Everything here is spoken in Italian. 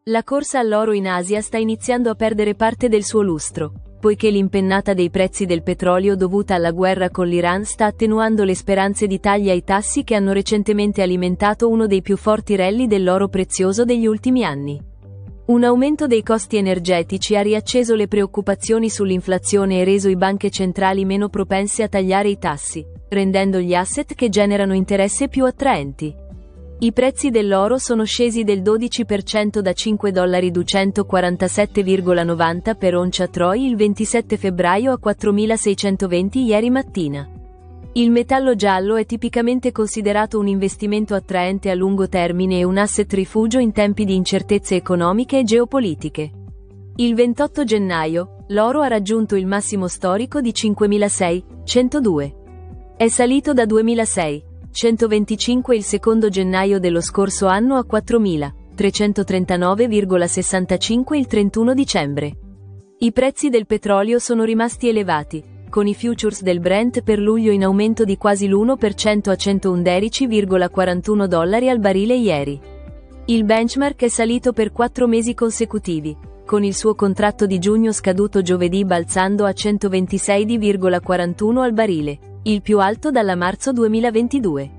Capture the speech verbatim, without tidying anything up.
La corsa all'oro in Asia sta iniziando a perdere parte del suo lustro, poiché l'impennata dei prezzi del petrolio dovuta alla guerra con l'Iran sta attenuando le speranze di tagli ai tassi che hanno recentemente alimentato uno dei più forti rally dell'oro prezioso degli ultimi anni. Un aumento dei costi energetici ha riacceso le preoccupazioni sull'inflazione e reso i banche centrali meno propense a tagliare i tassi, rendendo gli asset che generano interesse più attraenti. I prezzi dell'oro sono scesi del dodici per cento da cinque dollari duecentoquarantasette virgola novanta per oncia Troy il ventisette febbraio a quattromilaseicentoventi ieri mattina. Il metallo giallo è tipicamente considerato un investimento attraente a lungo termine e un asset rifugio in tempi di incertezze economiche e geopolitiche. Il ventotto gennaio, l'oro ha raggiunto il massimo storico di cinquemilaseicentodue. È salito da duemilaseicentoventicinque il secondo gennaio dello scorso anno a quattromila-trecentotrentanove virgola sessantacinque il trentuno dicembre. I prezzi del petrolio sono rimasti elevati, con i futures del Brent per luglio in aumento di quasi l'uno per cento a centoundici virgola quarantuno dollari al barile ieri. Il benchmark è salito per quattro mesi consecutivi, con il suo contratto di giugno scaduto giovedì balzando a centoventisei virgola quarantuno al barile, il più alto dalla marzo duemilaventidue.